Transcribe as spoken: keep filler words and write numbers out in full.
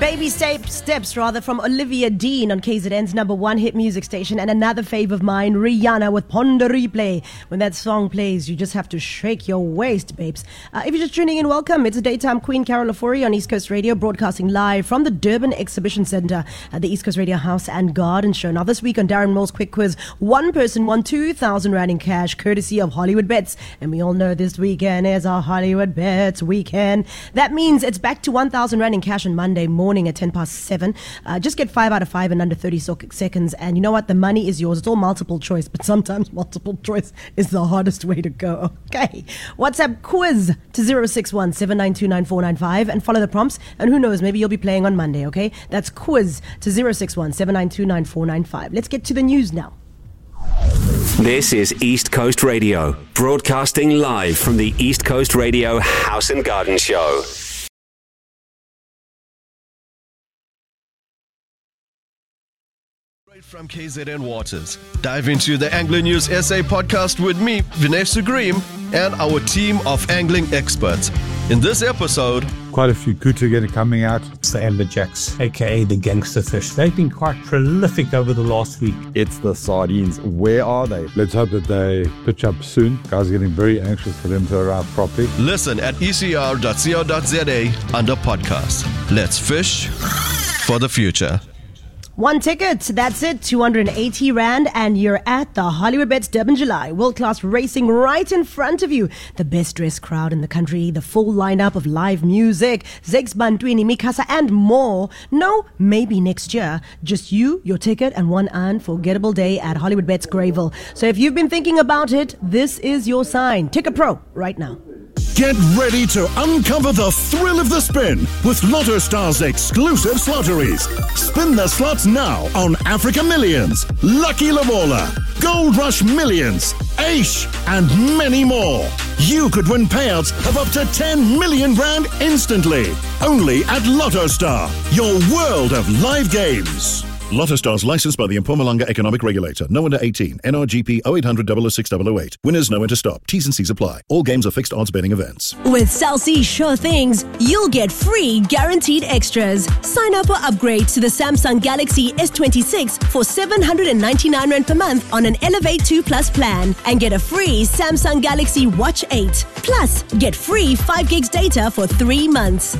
Baby Steps, steps rather, from Olivia Dean on K Z N's number one hit music station, and another fave of mine, Rihanna with Ponder Replay. When that song plays, you just have to shake your waist, babes. Uh, if you're just tuning in, welcome. It's a daytime Queen Carol Ofori on East Coast Radio, broadcasting live from the Durban Exhibition Centre at the East Coast Radio House and Garden Show. Now, this week on Darren Moore's Quick Quiz, one person won two thousand rand in cash, courtesy of Hollywood Bets. And we all know this weekend is our Hollywood Bets weekend. That means it's back to one thousand rand in cash on Monday morning at ten past seven. Uh, just get five out of five in under thirty so- seconds. And you know what? The money is yours. It's all multiple choice, but sometimes multiple choice is the hardest way to go. Okay. WhatsApp quiz to zero six one seven nine two nine four nine five and follow the prompts. And who knows, maybe you'll be playing on Monday, okay? That's quiz to zero six one seven nine two nine four nine five. Let's get to the news now. This is East Coast Radio, broadcasting live from the East Coast Radio House and Garden Show. From K Z N Waters, dive into the Angling News S A podcast with me, Vinesh Sugrim, and our team of angling experts. In this episode, quite a few kuta coming out. It's the amberjacks, aka the gangster fish. They've been quite prolific over the last week. It's the sardines. Where are they? Let's hope that they pitch up soon. Guys are getting very anxious for them to arrive properly. Listen at e c r dot co dot z a under podcast. Let's fish for the future. One ticket, that's it, two hundred eighty rand, and you're at the Hollywood Bets Durban July. World-class racing right in front of you. The best-dressed crowd in the country, the full lineup of live music, Zex Bantwini, Mikasa, and more. No, maybe next year. Just you, your ticket, and one unforgettable day at Hollywood Bets Greyville. So if you've been thinking about it, this is your sign. Ticket Pro, right now. Get ready to uncover the thrill of the spin with Lotto Star's exclusive slotteries. Spin the slots now on Africa Millions, Lucky Lavola, Gold Rush Millions, Aish, and many more. You could win payouts of up to ten million rand instantly. Only at Lotto Star, your world of live games. Lotto Stars licensed by the Mpumalanga Economic Regulator. No under eighteen. N R G P oh eight hundred double oh six double oh eight. Winners know when to stop. T's and C's apply. All games are fixed odds betting events. With Cell C Sure Things, you'll get free guaranteed extras. Sign up or upgrade to the Samsung Galaxy S twenty-six for seven hundred ninety-nine rand per month on an Elevate two Plus plan and get a free Samsung Galaxy Watch eight. Plus, get free five gigs data for three months.